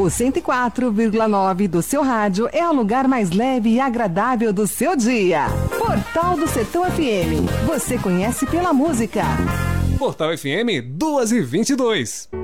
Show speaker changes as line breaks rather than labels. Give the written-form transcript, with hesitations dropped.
O 104,9 do seu rádio é o lugar mais leve e agradável do seu dia. Portal do Sertão FM. Você conhece pela música.
Portal FM 2h22.